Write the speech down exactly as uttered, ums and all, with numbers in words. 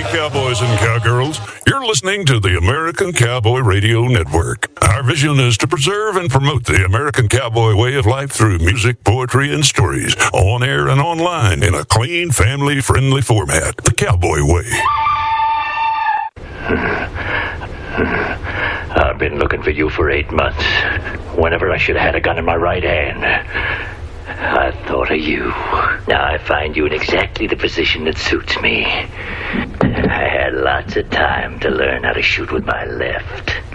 cowboys and cowgirls. You're listening to the American Cowboy Radio Network. Our vision is to preserve and promote the American cowboy way of life through music, poetry, and stories, on air and online in a clean, family-friendly format. The Cowboy Way. I've been looking for you for eight months. Whenever I should have had a gun in my right hand, I thought of you. Now I find you in exactly the position that suits me. I had lots of time to learn how to shoot with my left.